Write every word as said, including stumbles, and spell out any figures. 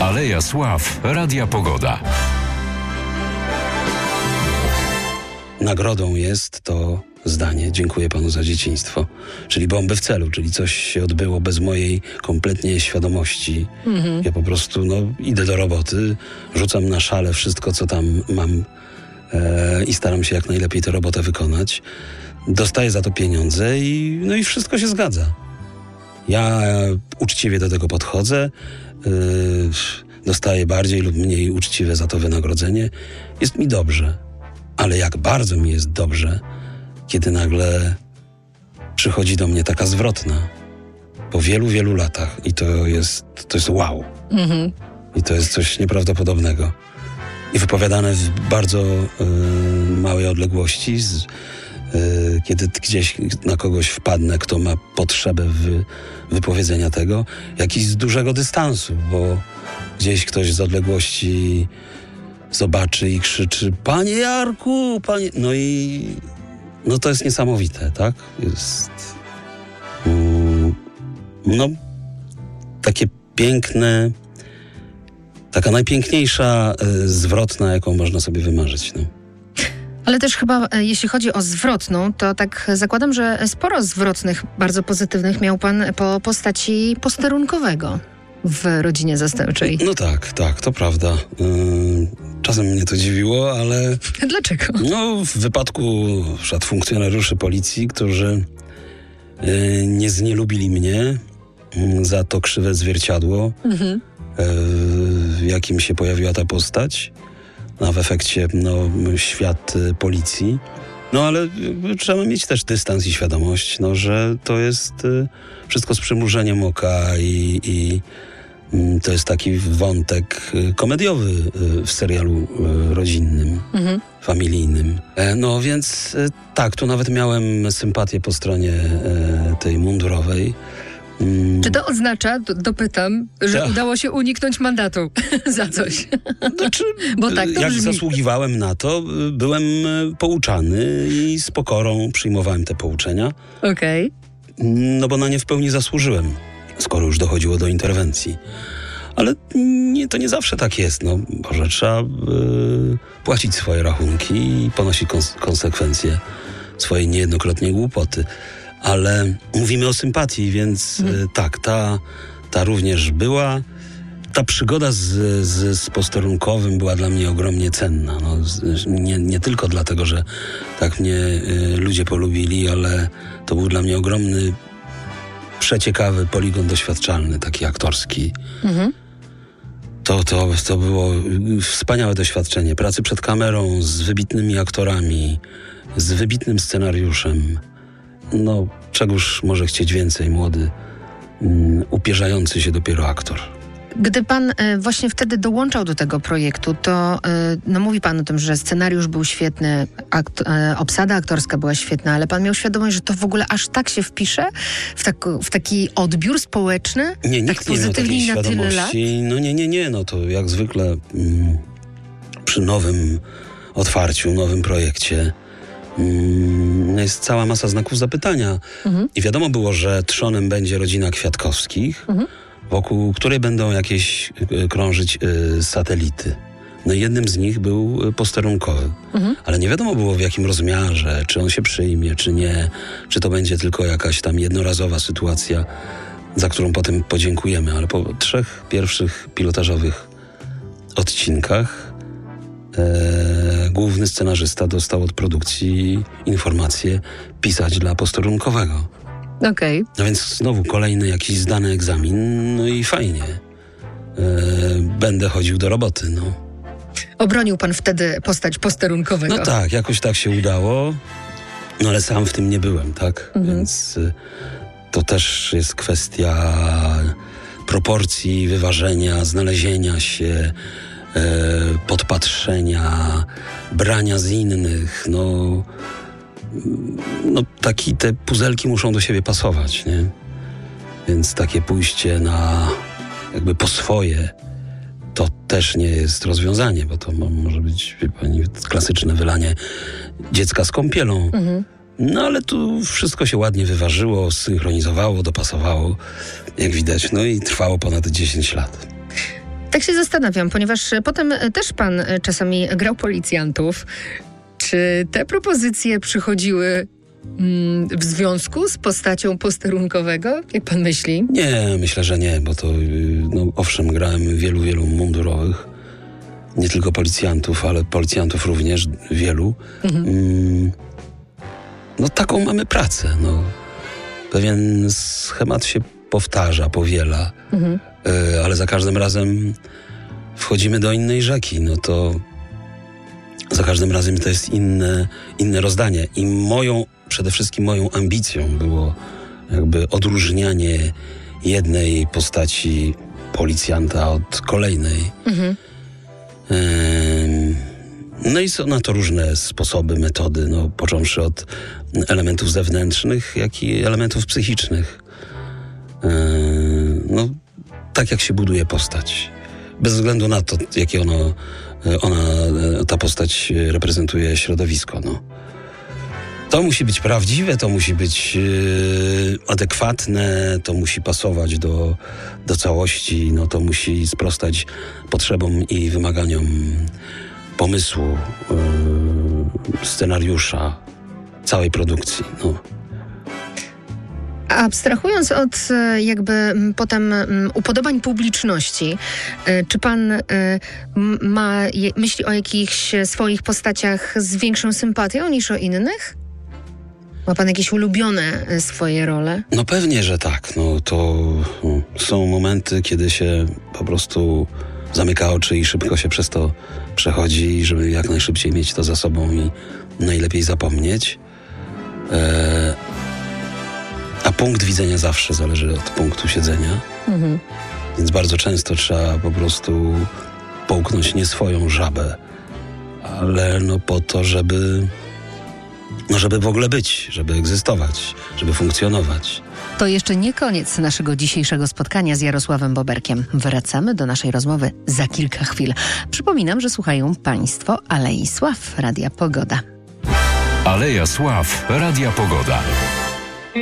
Aleja Sław Radia Pogoda. Nagrodą jest to zdanie "dziękuję panu za dzieciństwo", czyli bomby w celu, czyli coś się odbyło bez mojej kompletnie świadomości. Mhm. Ja po prostu no, idę do roboty, rzucam na szale wszystko, co tam mam e, i staram się jak najlepiej tę robotę wykonać. Dostaję za to pieniądze i, no i wszystko się zgadza. Ja uczciwie do tego podchodzę, yy, dostaję bardziej lub mniej uczciwe za to wynagrodzenie. Jest mi dobrze, ale jak bardzo mi jest dobrze, kiedy nagle przychodzi do mnie taka zwrotna po wielu, wielu latach i to jest, to jest wow. Mhm. I to jest coś nieprawdopodobnego. I wypowiadane w bardzo yy, małej odległości, z, yy, kiedy gdzieś na kogoś wpadnę, kto ma potrzebę wy, wypowiedzenia tego, jak i z dużego dystansu, bo gdzieś ktoś z odległości zobaczy i krzyczy: "Panie Jarku, panie..." No i no to jest niesamowite, tak? Jest mm, no takie piękne, taka najpiękniejsza y, zwrotna, jaką można sobie wymarzyć, no. Ale też chyba, jeśli chodzi o zwrotną, to tak zakładam, że sporo zwrotnych, bardzo pozytywnych miał pan po postaci posterunkowego w Rodzinie Zastępczej. No tak, tak, to prawda. Yy, czasem mnie to dziwiło, ale... Dlaczego? No, w wypadku przykład funkcjonariuszy policji, którzy yy, nie znielubili mnie yy, za to krzywe zwierciadło, mhm. yy, w jakim się pojawiła ta postać, a w efekcie no, świat y, policji. No ale y, trzeba mieć też dystans i świadomość, no, że to jest y, wszystko z przymrużeniem oka i, i y, to jest taki wątek y, komediowy y, w serialu y, rodzinnym, mhm. familijnym. E, no więc y, tak, tu nawet miałem sympatię po stronie y, tej mundurowej. Czy to oznacza, do, dopytam, że tak. udało się uniknąć mandatu za coś? Znaczy, Bo tak to jak brzmi. zasługiwałem na to, byłem pouczany i z pokorą przyjmowałem te pouczenia. Okej. Okay. No bo na nie w pełni zasłużyłem, skoro już dochodziło do interwencji. Ale nie, to nie zawsze tak jest, no, bo że trzeba y, płacić swoje rachunki i ponosić kons- konsekwencje swojej niejednokrotnie głupoty. Ale mówimy o sympatii, więc hmm. y, tak, ta, ta również była. Ta przygoda z, z, z posterunkowym była dla mnie ogromnie cenna. No, z, nie, nie tylko dlatego, że tak mnie y, ludzie polubili, ale to był dla mnie ogromny, przeciekawy poligon doświadczalny, taki aktorski. Hmm. To, to, to było wspaniałe doświadczenie pracy przed kamerą z wybitnymi aktorami, z wybitnym scenariuszem. No, czegoż może chcieć więcej młody, um, upierzający się dopiero aktor. Gdy pan e, właśnie wtedy dołączał do tego projektu, to e, no mówi pan o tym, że scenariusz był świetny, akt, e, obsada aktorska była świetna, ale pan miał świadomość, że to w ogóle aż tak się wpisze w, tak, w taki odbiór społeczny? Nie, nikt tak pozytywnie nie miał takiej na tyle świadomości. Lat? No nie, nie, nie, no to jak zwykle mm, przy nowym otwarciu, nowym projekcie jest cała masa znaków zapytania. Mhm. I wiadomo było, że trzonem będzie rodzina Kwiatkowskich, mhm. wokół której będą jakieś y, krążyć y, satelity. No i jednym z nich był posterunkowy. Mhm. Ale nie wiadomo było, w jakim rozmiarze, czy on się przyjmie, czy nie, czy to będzie tylko jakaś tam jednorazowa sytuacja, za którą potem podziękujemy. Ale po trzech pierwszych pilotażowych odcinkach E, główny scenarzysta dostał od produkcji informację pisać dla posterunkowego. Okej. Okay. No więc znowu kolejny jakiś zdany egzamin, no i fajnie. E, będę chodził do roboty, no. Obronił pan wtedy postać posterunkowego. No tak, jakoś tak się udało, no ale sam w tym nie byłem, tak? Mhm. Więc y, to też jest kwestia proporcji, wyważenia, znalezienia się, podpatrzenia, brania z innych, no, no taki te puzelki muszą do siebie pasować, nie? Więc takie pójście na jakby po swoje to też nie jest rozwiązanie, bo to może być, wie pani, klasyczne wylanie dziecka z kąpielą. Mhm. No ale tu wszystko się ładnie wyważyło, synchronizowało, dopasowało, jak widać, no i trwało ponad dziesięć lat. Tak się zastanawiam, ponieważ potem też pan czasami grał policjantów. Czy te propozycje przychodziły mm, w związku z postacią posterunkowego? Jak pan myśli? Nie, myślę, że nie, bo to, no, owszem, grałem wielu, wielu mundurowych. Nie tylko policjantów, ale policjantów również wielu. Mhm. Mm, no taką mamy pracę, no. Pewien schemat się powtarza, powiela, mhm. y, ale za każdym razem wchodzimy do innej rzeki, no to za każdym razem to jest inne, inne rozdanie. I moją, przede wszystkim moją ambicją było jakby odróżnianie jednej postaci policjanta od kolejnej. Mhm. Ym, no i są na to różne sposoby, metody, no, począwszy od elementów zewnętrznych, jak i elementów psychicznych. Ym, no, tak jak się buduje postać. Bez względu na to, jakie ono, ona, ta postać reprezentuje środowisko. No. To musi być prawdziwe, to musi być yy, adekwatne, to musi pasować do, do całości, no, to musi sprostać potrzebom i wymaganiom pomysłu, yy, scenariusza, całej produkcji. No. Abstrahując od jakby potem upodobań publiczności, czy pan ma myśli o jakichś swoich postaciach z większą sympatią niż o innych? Ma pan jakieś ulubione swoje role? No pewnie, że tak. No to no, są momenty, kiedy się po prostu zamyka oczy i szybko się przez to przechodzi, żeby jak najszybciej mieć to za sobą i najlepiej zapomnieć. E- A punkt widzenia zawsze zależy od punktu siedzenia. Mhm. Więc bardzo często trzeba po prostu połknąć nie swoją żabę, ale no po to, żeby, no żeby w ogóle być, żeby egzystować, żeby funkcjonować. To jeszcze nie koniec naszego dzisiejszego spotkania z Jarosławem Boberkiem. Wracamy do naszej rozmowy za kilka chwil. Przypominam, że słuchają Państwo Alei Sław Radia Pogoda. Aleja Sław Radia Pogoda.